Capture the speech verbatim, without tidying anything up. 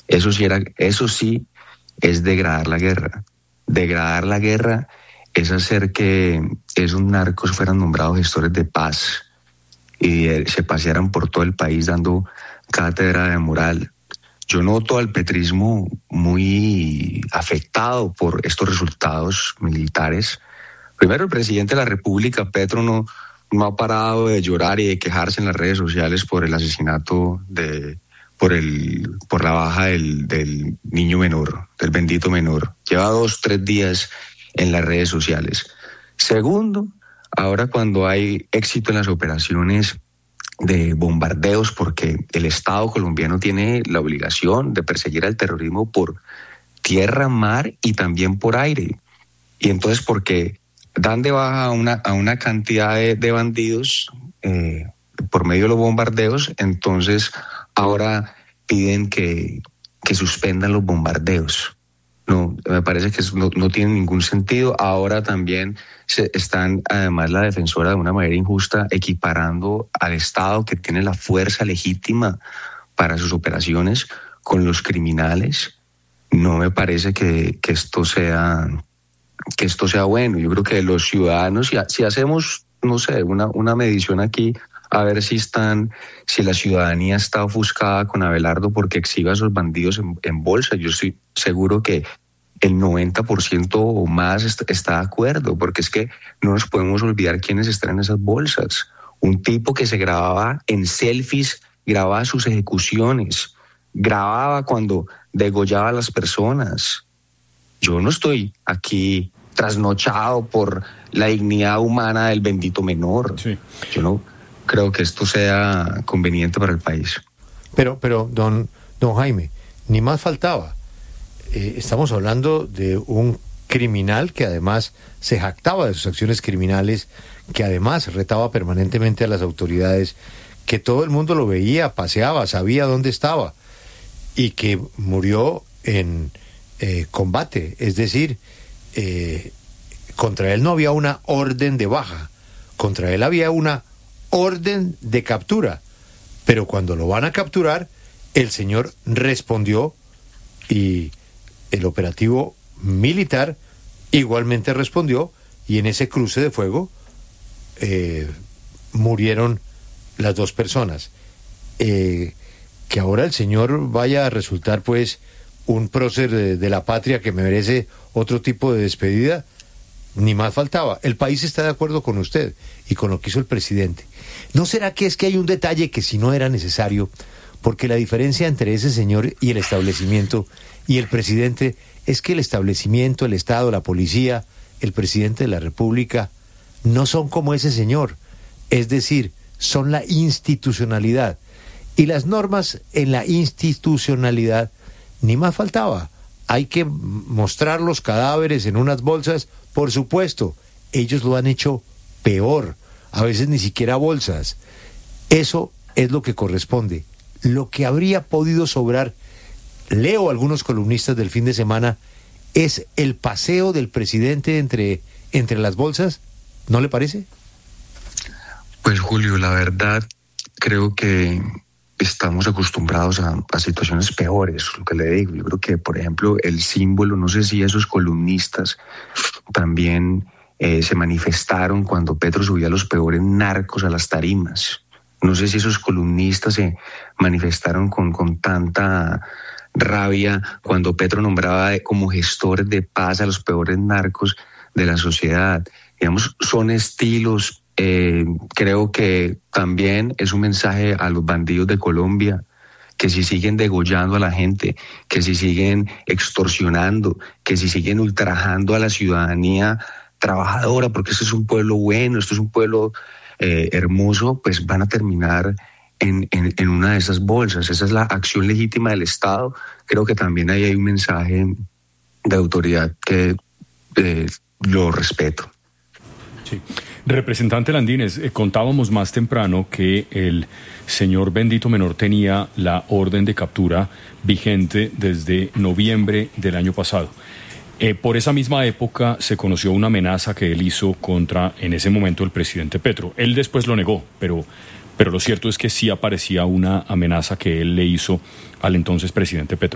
Eso sí, era, eso sí es degradar la guerra. Degradar la guerra es hacer que esos narcos fueran nombrados gestores de paz y eh, se pasearan por todo el país dando cátedra de moral. Yo noto al petrismo muy afectado por estos resultados militares. Primero, el presidente de la República, Petro, no, no ha parado de llorar y de quejarse en las redes sociales por el asesinato de, por el, por la baja del, del niño menor, del bendito menor. Lleva dos, tres días en las redes sociales. Segundo, ahora cuando hay éxito en las operaciones de bombardeos, porque el Estado colombiano tiene la obligación de perseguir al terrorismo por tierra, mar y también por aire. Y entonces, porque dan de baja a una, a una cantidad de, de bandidos eh, por medio de los bombardeos, entonces ahora piden que, que suspendan los bombardeos. No, me parece que eso no, no tiene ningún sentido. Ahora también se están, además, la defensora de una manera injusta equiparando al Estado, que tiene la fuerza legítima para sus operaciones, con los criminales. No me parece que, que esto sea que esto sea bueno. Yo creo que los ciudadanos, si, si hacemos, no sé, una, una medición aquí, a ver si están, si la ciudadanía está ofuscada con Abelardo porque exhiba a esos bandidos en, en bolsa. Yo estoy seguro que el noventa por ciento o más está, está de acuerdo, porque es que no nos podemos olvidar quiénes están en esas bolsas. Un tipo que se grababa en selfies, grababa sus ejecuciones, grababa cuando degollaba a las personas. Yo no estoy aquí trasnochado por la dignidad humana del bendito menor. Sí. Yo no creo que esto sea conveniente para el país. Pero, pero don, don Jaime, ni más faltaba. Eh, estamos hablando de un criminal que además se jactaba de sus acciones criminales, que además retaba permanentemente a las autoridades, que todo el mundo lo veía, paseaba, sabía dónde estaba, y que murió en eh, combate. Es decir, eh, contra él no había una orden de baja, contra él había una orden de captura, pero cuando lo van a capturar, el señor respondió y el operativo militar igualmente respondió, y en ese cruce de fuego eh, murieron las dos personas. Eh, que ahora el señor vaya a resultar pues un prócer de, de la patria que merece otro tipo de despedida, ni más faltaba. El país está de acuerdo con usted y con lo que hizo el presidente. ¿No será que es que hay un detalle que si no era necesario? Porque la diferencia entre ese señor y el establecimiento y el presidente es que el establecimiento, el Estado, la policía, el presidente de la República no son como ese señor. Es decir, son la institucionalidad. Y las normas en la institucionalidad, ni más faltaba. Hay que mostrar los cadáveres en unas bolsas, por supuesto. Ellos lo han hecho peor, a veces ni siquiera bolsas. Eso es lo que corresponde. Lo que habría podido sobrar, leo algunos columnistas del fin de semana, es el paseo del presidente entre, entre las bolsas. ¿No le parece? Pues Julio, la verdad, creo que estamos acostumbrados a, a situaciones peores, lo que le digo. Yo creo que, por ejemplo, el símbolo, no sé si esos columnistas también eh, se manifestaron cuando Petro subía a los peores narcos a las tarimas. No sé si esos columnistas se manifestaron con, con tanta rabia cuando Petro nombraba como gestores de paz a los peores narcos de la sociedad. Digamos, son estilos. Eh, creo que también es un mensaje a los bandidos de Colombia, que si siguen degollando a la gente, que si siguen extorsionando, que si siguen ultrajando a la ciudadanía trabajadora, porque este es un pueblo bueno, esto es un pueblo eh, hermoso, pues van a terminar en, en, en una de esas bolsas. Esa es la acción legítima del Estado. Creo que también ahí hay un mensaje de autoridad que eh, lo respeto. Sí. Representante Landines, eh, contábamos más temprano que el señor Bendito Menor tenía la orden de captura vigente desde noviembre del año pasado. Eh, por esa misma época se conoció una amenaza que él hizo contra, en ese momento, el presidente Petro. Él después lo negó, pero, pero lo cierto es que sí aparecía una amenaza que él le hizo al entonces presidente Petro.